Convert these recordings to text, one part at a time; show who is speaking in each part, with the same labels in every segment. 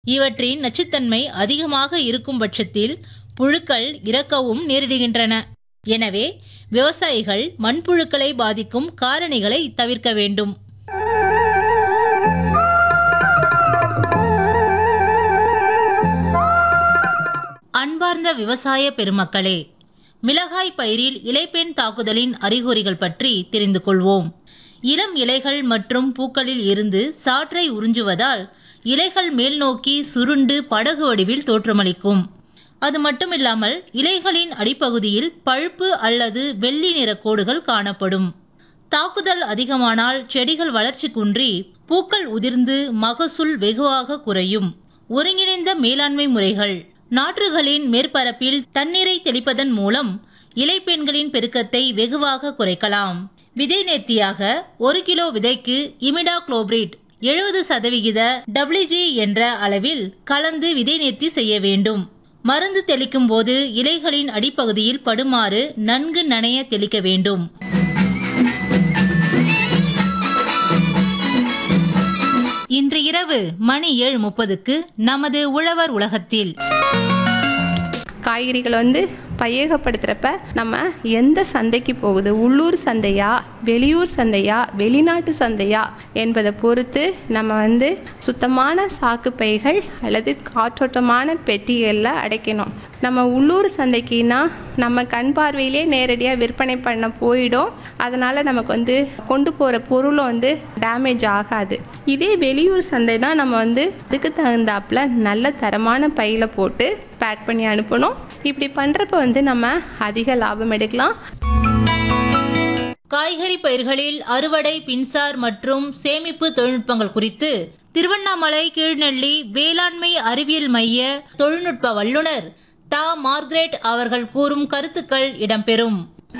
Speaker 1: இவற்றின் நச்சுத்தன்மை அதிகமாக இருக்கும் பட்சத்தில் புழுக்கள் இறக்கவும் நேரிடுகின்றன. எனவே விவசாயிகள் மண்புழுக்களை பாதிக்கும் காரணிகளை தவிர்க்க வேண்டும். அன்பார்ந்த விவசாய பெருமக்களே, மிளகாய் பயிரில் இலைப்பெண் தாக்குதலின் அறிகுறிகள் பற்றி தெரிந்து கொள்வோம். இளம் இலைகள் மற்றும் பூக்களில் இருந்து சாற்றை உறிஞ்சுவதால் இலைகள் மேல் நோக்கி சுருண்டு படகு வடிவில் தோற்றமளிக்கும். அது மட்டுமில்லாமல் இலைகளின் அடிப்பகுதியில் பழுப்பு அல்லது வெள்ளி நிற கோடுகள் காணப்படும். தாக்குதல் அதிகமானால் செடிகள் வளர்ச்சி குன்றி பூக்கள் உதிர்ந்து மகசூல் வெகுவாக குறையும். ஒருங்கிணைந்த மேலாண்மை முறைகள்: நாற்றுகளின் மேற்பரப்பில் தண்ணீரை தெளிப்பதன் மூலம் இலைப்பெண்களின் பெருக்கத்தை வெகுவாக குறைக்கலாம். விதை நேர்த்தியாக 1 கிலோ விதைக்கு இமிடாக்ளோபிரிட் 70% WG என்ற அளவில் கலந்து விதை நேர்த்தி செய்ய வேண்டும். மருந்து தெளிக்கும் போது இலைகளின் அடிப்பகுதியில் படுமாறு நன்கு நனைய தெளிக்க வேண்டும். இன்று இரவு மணி 7:30க்கு நமது உழவர் உலகத்தில்
Speaker 2: காய்கறிகள் பையகப்படுத்துகிறப்ப நம்ம எந்த சந்தைக்கு போகுது, உள்ளூர் சந்தையா, வெளியூர் சந்தையா, வெளிநாட்டு சந்தையா என்பதை பொறுத்து நம்ம சுத்தமான சாக்கு பைகள் அல்லது காற்றோட்டமான பெட்டிகளில் அடைக்கணும். நம்ம உள்ளூர் சந்தைக்குன்னா நம்ம கண் பார்வையிலே நேரடியாக விற்பனை பண்ண போயிடும். அதனால் நமக்கு கொண்டு போகிற பொருளும் டேமேஜ் ஆகாது. இதே வெளியூர் சந்தைனா நம்ம அதுக்கு தகுந்தாப்புல நல்ல தரமான பையில் போட்டு பேக் பண்ணி அனுப்பணும். இப்படி பண்ணுறப்ப நம்ம அதிக லாபம் எடுக்கலாம்.
Speaker 1: காய்கறி பயிர்களில் அறுவடை, பின்சார் மற்றும் சேமிப்பு தொழில்நுட்பங்கள் குறித்து திருவண்ணாமலை கீழ்நெல்லி வேளாண்மை அறிவியல் மைய தொழில்நுட்ப வல்லுநர் தா. மார்கரெட் அவர்கள் கூறும் கருத்துக்கள் இடம்பெறும்.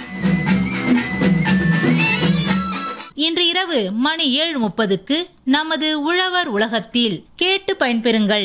Speaker 1: இன்று இரவு மணி 7:30க்கு நமது உழவர் உலகத்தில் கேட்டு பயன்பெறுங்கள்.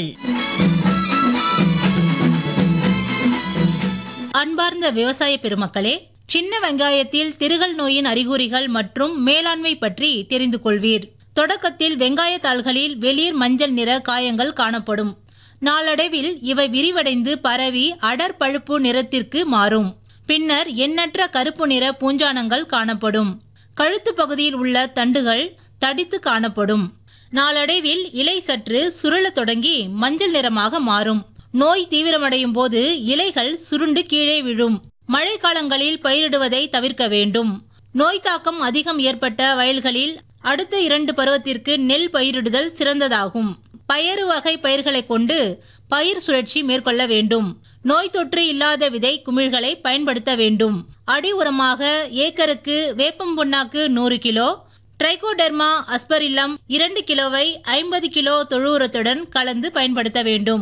Speaker 1: அன்பார்ந்த விவசாய பெருமக்களே, சின்ன வெங்காயத்தில் திருகல் நோயின் அறிகுறிகள் மற்றும் மேலாண்மை பற்றி தெரிந்து கொள்வீர். தொடக்கத்தில் வெங்காய தாள்களில் வெளிர் மஞ்சள் நிற காயங்கள் காணப்படும். நாளடைவில் இவை விரிவடைந்து பரவி அடர் பழுப்பு நிறத்திற்கு மாறும். பின்னர் எண்ணற்ற கருப்பு நிற பூஞ்சானங்கள் காணப்படும். கழுத்து பகுதியில் உள்ள தண்டுகள் தடித்து காணப்படும். நாளடைவில் இலை சற்று சுருள தொடங்கி மஞ்சள் நிறமாக மாறும். நோய் தீவிரமடையும் போது இலைகள் சுருண்டு கீழே விழும். மழை காலங்களில் பயிரிடுவதை தவிர்க்க வேண்டும். நோய் தாக்கம் அதிகம் ஏற்பட்ட வயல்களில் அடுத்த 2 பருவத்திற்கு நெல் பயிரிடுதல் சிறந்ததாகும். பயறு வகை பயிர்களை கொண்டு பயிர் சுழற்சி மேற்கொள்ள வேண்டும். நோய் தொற்று இல்லாத விதை குமிழ்களை பயன்படுத்த வேண்டும். அடி உரமாக ஏக்கருக்கு வேப்பம் புண்ணாக்கு 100 கிலோ, ட்ரைகோடெர்மா அஸ்பரில்லம் 2 கிலோவை 50 கிலோ தொழு உரத்துடன் கலந்து பயன்படுத்த வேண்டும்.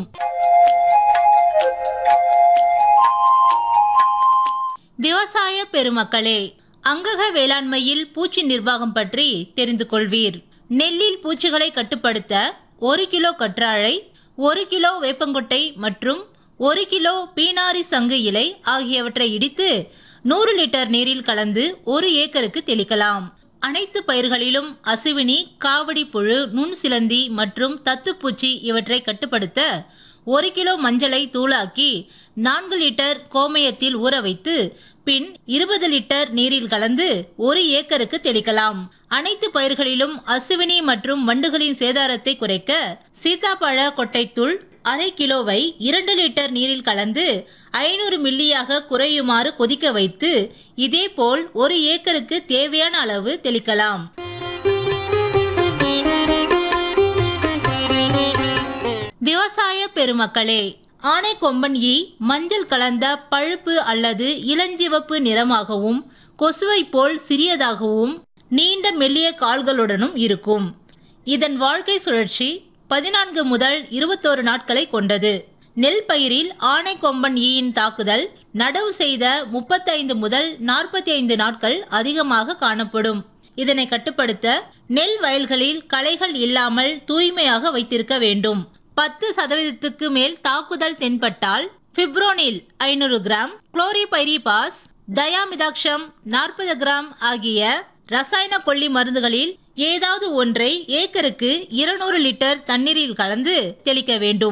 Speaker 1: விவசாய பெருமக்களே, அங்கக வேளாண்மையில் பூச்சி நிர்வாகம் பற்றி தெரிந்து கொள்வீர். நெல்லில் பூச்சிகளை கட்டுப்படுத்த 1 கிலோ கற்றாழை, 1 கிலோ வேப்பங்கொட்டை மற்றும் 1 கிலோ பீனாரி சங்கு இலை ஆகியவற்றை இடித்து 100 லிட்டர் நீரில் கலந்து 1 ஏக்கருக்கு தெளிக்கலாம். அனைத்து பயிர்களிலும் அசுவினி, காவடி புழு, நுண் சிலந்தி மற்றும் தத்துப்பூச்சி இவற்றை கட்டுப்படுத்த 1 கிலோ மஞ்சளை தூளாக்கி 4 லிட்டர் கோமயத்தில் ஊற வைத்து பின் 20 லிட்டர் நீரில் கலந்து 1 ஏக்கருக்கு தெளிக்கலாம். அனைத்து பயிர்களிலும் அசுவினி மற்றும் வண்டுகளின் சேதாரத்தை குறைக்க சீதாப்பழ கொட்டைத்தூள் 1/2 கிலோவை 2 லிட்டர் நீரில் கலந்து 500 மில்லியாக குறையுமாறு கொதிக்க வைத்து இதேபோல் 1 ஏக்கருக்கு தேவையான அளவு தெளிக்கலாம். விவசாய பெருமக்களே, ஆனைக்கொம்பன் ஈ மஞ்சள் கலந்த பழுப்பு அல்லது இளஞ்சிவப்பு நிறமாகவும் கொசுவை போல் சிறியதாகவும் நீண்ட மெல்லிய கால்களுடனும் இருக்கும். இதன் வாழ்க்கை சுழற்சி 14 முதல் 21 நாட்களை கொண்டது. நெல் பயிரில் ஆனைக்கொம்பன் ஈயின் தாக்குதல் நடவு செய்த 35 முதல் 45 நாட்கள் அதிகமாக காணப்படும். இதனை கட்டுப்படுத்த நெல் வயல்களில் களைகள் இல்லாமல் தூய்மையாக வைத்திருக்க வேண்டும். 10% மேல் தாக்குதல் தென்பட்டால் பிப்ரோனில் 500 கிராம், குளோரிபைரிபாஸ், தயாமிதாக்ஷம் 40 கிராம் ஆகிய ரசாயன கொல்லி மருந்துகளில் ஏதாவது ஒன்றை ஏக்கருக்கு 200 லிட்டர் தண்ணீரில் கலந்து தெளிக்க வேண்டும்.